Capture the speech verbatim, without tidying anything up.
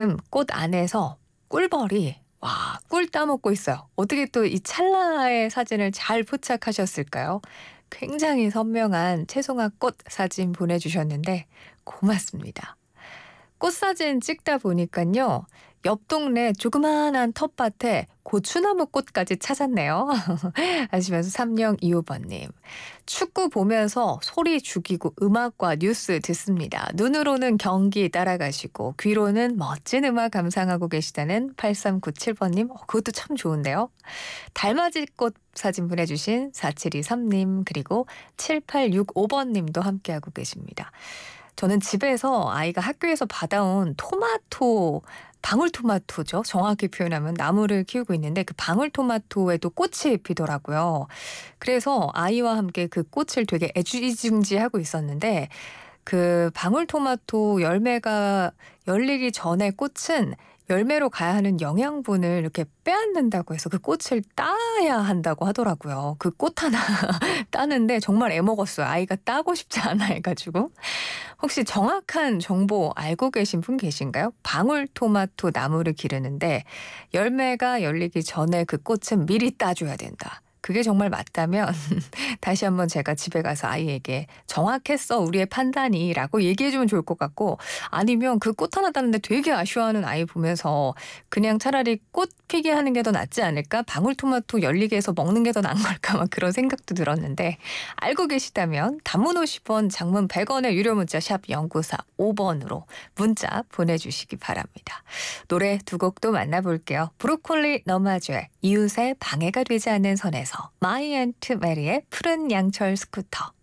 음 꽃 안에서 꿀벌이 와 꿀 따먹고 있어요. 어떻게 또 이 찰나의 사진을 잘 포착하셨을까요? 굉장히 선명한 채송화 꽃 사진 보내주셨는데 고맙습니다. 꽃 사진 찍다 보니깐요. 옆 동네 조그마한 텃밭에 고추나무 꽃까지 찾았네요. 하시면서 삼영이오 번님. 축구 보면서 소리 죽이고 음악과 뉴스 듣습니다. 눈으로는 경기 따라가시고 귀로는 멋진 음악 감상하고 계시다는 팔삼구칠 번님. 어, 그것도 참 좋은데요. 달맞이 꽃 사진 보내주신 사칠이삼 님 그리고 칠팔육오 번님도 함께하고 계십니다. 저는 집에서 아이가 학교에서 받아온 토마토, 방울토마토죠. 정확히 표현하면 나무를 키우고 있는데 그 방울토마토에도 꽃이 피더라고요. 그래서 아이와 함께 그 꽃을 되게 애지중지하고 있었는데 그 방울토마토 열매가 열리기 전에 꽃은 열매로 가야 하는 영양분을 이렇게 빼앗는다고 해서 그 꽃을 따야 한다고 하더라고요. 그 꽃 하나 따는데 정말 애먹었어요. 아이가 따고 싶지 않아 해가지고. 혹시 정확한 정보 알고 계신 분 계신가요? 방울토마토 나무를 기르는데 열매가 열리기 전에 그 꽃은 미리 따줘야 된다. 그게 정말 맞다면 다시 한번 제가 집에 가서 아이에게 정확했어 우리의 판단이 라고 얘기해주면 좋을 것 같고 아니면 그 꽃 하나 따는데 되게 아쉬워하는 아이 보면서 그냥 차라리 꽃 피게 하는 게 더 낫지 않을까? 방울토마토 열리게 해서 먹는 게 더 나은 걸까? 막 그런 생각도 들었는데 알고 계시다면 단문 오십 원 장문 백 원의 유료 문자 샵 영구사오 번으로 문자 보내주시기 바랍니다. 노래 두 곡도 만나볼게요. 브로콜리 너마저의 이웃의 방해가 되지 않는 선에서 마이 앤트 메리의 푸른 양철 스쿠터